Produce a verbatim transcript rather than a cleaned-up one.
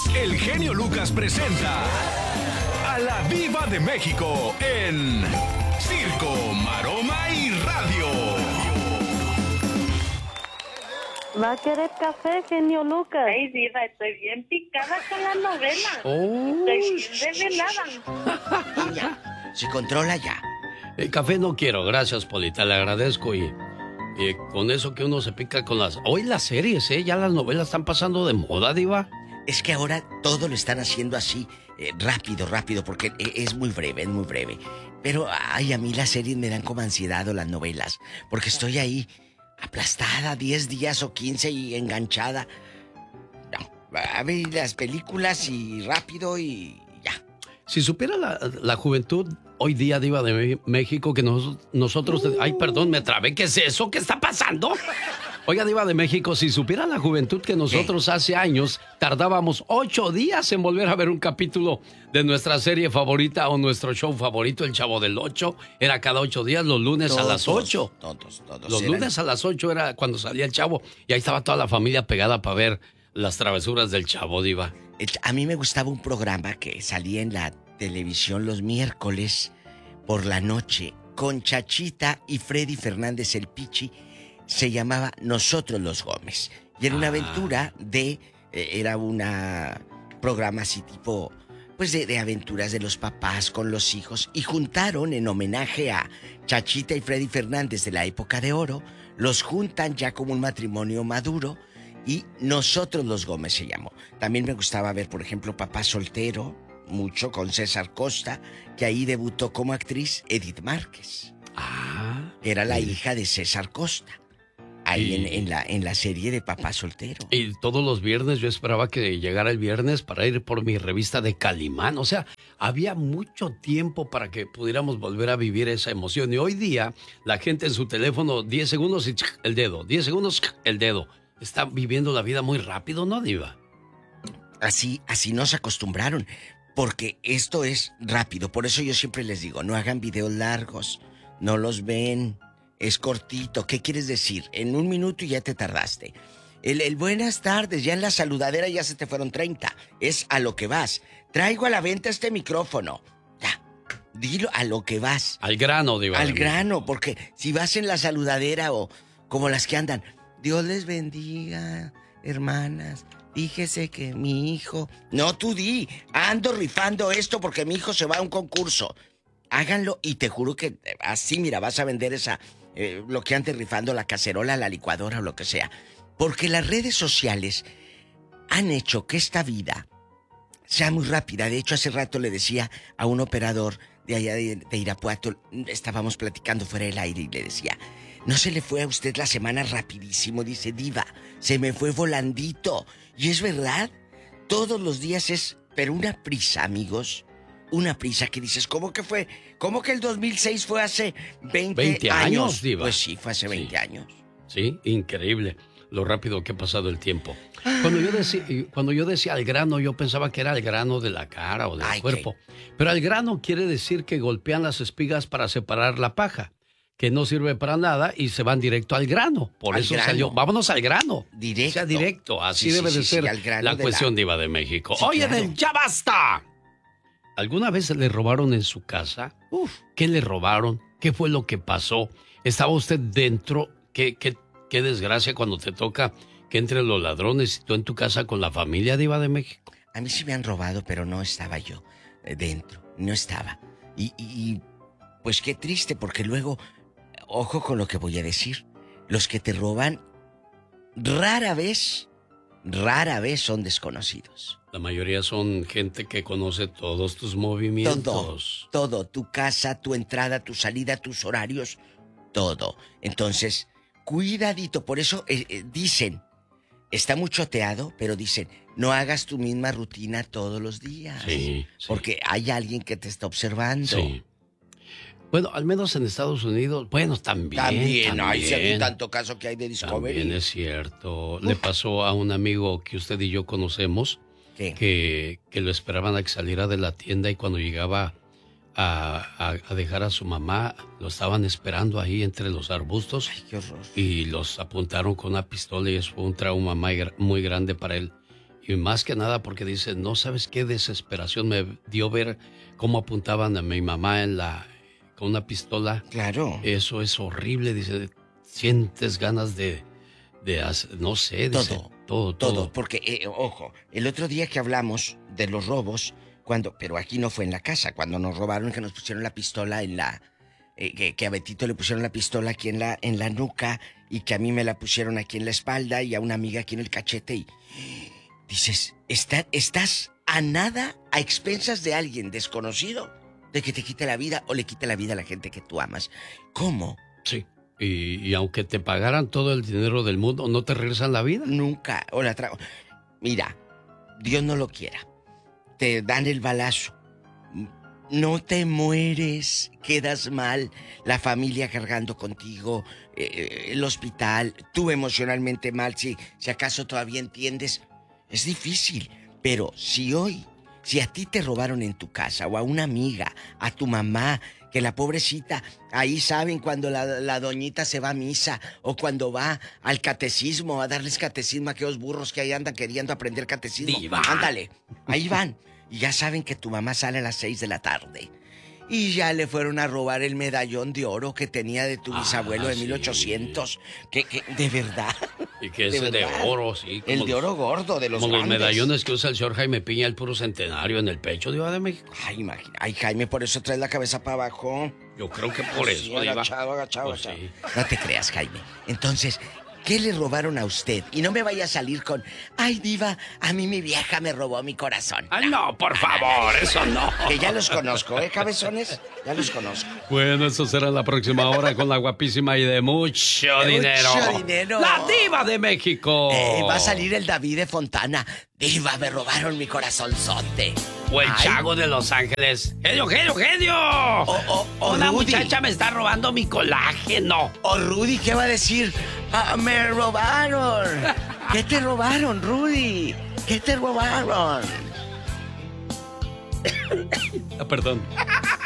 el genio Lucas presenta a la Diva de México en Circo, Maroma y Radio. ¿Va a querer café, genio Lucas? Ay, Diva, estoy bien picada con la novela. Oh. Estoy bien desvelada. Niña, se controla ya. El café no quiero, gracias, Polita, le agradezco. Y, y con eso que uno se pica con las... Hoy las series, ¿eh? Ya las novelas están pasando de moda, Diva. Es que ahora todo lo están haciendo así, eh, rápido, rápido, porque eh, es muy breve, es muy breve. Pero, ay, a mí las series me dan como ansiedad o las novelas, porque estoy ahí aplastada diez días o quince y enganchada. No, a ver las películas y rápido y ya. Si supiera la, la juventud hoy día, Diva de México, que nos, nosotros... Uh. Ay, perdón, me trabé. ¿Qué es eso? ¿Qué está pasando? Oiga, Diva de México, si supiera la juventud que nosotros ¿Qué? hace años tardábamos ocho días en volver a ver un capítulo de nuestra serie favorita o nuestro show favorito, El Chavo del Ocho, era cada ocho días, los lunes todos, a las ocho. Todos, todos. Los eran... lunes a las ocho era cuando salía El Chavo y ahí estaba toda la familia pegada para ver las travesuras del Chavo, Diva. A mí me gustaba un programa que salía en la televisión los miércoles por la noche con Chachita y Freddy Fernández el Pichi. Se llamaba Nosotros los Gómez. Y era una ah. aventura de... Eh, era una programa así tipo... Pues de, de aventuras de los papás con los hijos. Y juntaron en homenaje a Chachita y Freddy Fernández de la época de oro. Los juntan ya como un matrimonio maduro. Y Nosotros los Gómez se llamó. También me gustaba ver, por ejemplo, Papá Soltero. Mucho con César Costa. Que ahí debutó como actriz Edith Márquez. Ah. Era la hija de César Costa. Ahí y, en, en, la, en la serie de Papá Soltero. Y todos los viernes yo esperaba que llegara el viernes para ir por mi revista de Calimán. O sea, había mucho tiempo para que pudiéramos volver a vivir esa emoción. Y hoy día, la gente en su teléfono, diez segundos y el dedo, diez segundos, el dedo. Está viviendo la vida muy rápido, ¿no, Diva? Así, así nos acostumbraron. Porque esto es rápido. Por eso yo siempre les digo, no hagan videos largos. No los ven. Es cortito. ¿Qué quieres decir? En un minuto y ya te tardaste. El, el buenas tardes, ya en la saludadera ya se te fueron treinta. Es a lo que vas. Traigo a la venta este micrófono. Ya. Dilo a lo que vas. Al grano, Diva. Al grano, porque si vas en la saludadera o como las que andan. Dios les bendiga, hermanas. Fíjese que mi hijo... No, tú di. Ando rifando esto porque mi hijo se va a un concurso. Háganlo y te juro que así, mira, vas a vender esa... Eh, lo que antes rifando, la cacerola, la licuadora o lo que sea. Porque las redes sociales han hecho que esta vida sea muy rápida. De hecho, hace rato le decía a un operador de allá de, de Irapuato, estábamos platicando fuera del aire y le decía, ¿no se le fue a usted la semana rapidísimo? Dice, Diva, se me fue volandito. Y es verdad, todos los días es, pero una prisa, amigos. Una prisa que dices, ¿cómo que fue? ¿Cómo que el dos mil seis fue hace veinte, veinte años? años, Diva. Pues sí, fue hace veinte sí. años. Sí, increíble lo rápido que ha pasado el tiempo. Cuando yo decía, cuando yo decía al grano, yo pensaba que era al grano de la cara o del Ay, cuerpo. ¿Qué? Pero al grano quiere decir que golpean las espigas para separar la paja, que no sirve para nada y se van directo al grano. Por al eso grano. salió, vámonos al grano. Directo. O sea, directo. Así sí, debe sí, de sí, ser sí, la de cuestión la... Diva de México. Sí, Oye, claro. del ya basta. ¿Alguna vez le robaron en su casa? Uf. ¿Qué le robaron? ¿Qué fue lo que pasó? ¿Estaba usted dentro? ¿Qué, qué, qué desgracia cuando te toca que entren los ladrones y tú en tu casa con la familia, Diva de México? A mí sí me han robado, pero no estaba yo eh, dentro. No estaba. Y, y, y pues qué triste, porque luego, ojo con lo que voy a decir. Los que te roban, rara vez, rara vez son desconocidos. La mayoría son gente que conoce todos tus movimientos. Todo, todo, tu casa, tu entrada, tu salida, tus horarios, todo. Entonces, cuidadito, por eso eh, eh, dicen, está muy choteado, pero dicen, no hagas tu misma rutina todos los días. Sí, sí. Porque hay alguien que te está observando. Sí. Bueno, al menos en Estados Unidos, bueno, también. También, también. hay sí, tanto caso que hay de Discovery. También es cierto. Uf. Le pasó a un amigo que usted y yo conocemos, que, que lo esperaban a que saliera de la tienda y cuando llegaba a, a, a dejar a su mamá, lo estaban esperando ahí entre los arbustos. Ay, qué horror. Y los apuntaron con una pistola y eso fue un trauma muy, muy grande para él. Y más que nada porque dice, no sabes qué desesperación me dio ver cómo apuntaban a mi mamá en la con una pistola. Claro. Eso es horrible, dice, sientes ganas de, de hacer, no sé, dice, Todo, todo, todo. Todo, porque, eh, ojo, el otro día que hablamos de los robos, cuando, pero aquí no fue en la casa, cuando nos robaron, que nos pusieron la pistola en la... Eh, que, que a Betito le pusieron la pistola aquí en la, en la nuca y que a mí me la pusieron aquí en la espalda y a una amiga aquí en el cachete y... Dices, está, estás a nada, a expensas de alguien desconocido, de que te quite la vida o le quite la vida a la gente que tú amas. ¿Cómo? Sí, y, y aunque te pagaran todo el dinero del mundo, ¿no te regresan la vida? Nunca, o la trago. Mira, Dios no lo quiera. Te dan el balazo. No te mueres, quedas mal, la familia cargando contigo, eh, el hospital, tú emocionalmente mal, si, si acaso todavía entiendes. Es difícil, pero si hoy, si a ti te robaron en tu casa o a una amiga, a tu mamá, que la pobrecita, ahí saben cuando la, la doñita se va a misa o cuando va al catecismo, a darles catecismo a aquellos burros que ahí andan queriendo aprender catecismo. Diva. Ándale, ahí van. Y ya saben que tu mamá sale a las seis de la tarde. Y ya le fueron a robar el medallón de oro que tenía de tu bisabuelo Ah, de sí. mil ochocientos. Que, que, de verdad. Y que es de, de oro, sí. El de los, oro gordo, de los Como grandes. los medallones que usa el señor Jaime Piña, el puro centenario en el pecho, Diva de México. Ay, imagina. Ay, Jaime, por eso traes la cabeza para abajo. Yo creo que por Sí, eso, Diva. agachado, agachado, Pues agachado. sí. No te creas, Jaime. Entonces, ¿qué le robaron a usted? Y no me vaya a salir con, ay, Diva, a mí mi vieja me robó mi corazón. Ay, no, por favor, eso no. Que ya los conozco, ¿eh, cabezones? Ya los conozco. Bueno, eso será la próxima hora con la guapísima y de mucho De dinero. mucho dinero. La Diva de México. Eh, va a salir el David de Fontana. Diva, me robaron mi corazonzote. O el Ay. Chago de Los Ángeles. ¡Genio, genio, genio! O, o, o Una Rudy. muchacha me está robando mi colágeno. O Rudy, ¿qué va a decir? Ah, me robaron. ¿Qué te robaron, Rudy? ¿Qué te robaron? Ah, perdón.